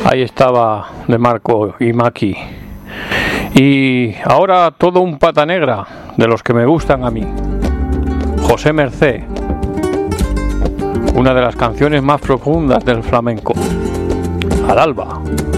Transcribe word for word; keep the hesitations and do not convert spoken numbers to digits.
Ahí estaba De Marco y Maki. Y ahora todo un pata negra, de los que me gustan a mí. José Mercé, una de las canciones más profundas del flamenco. Al alba.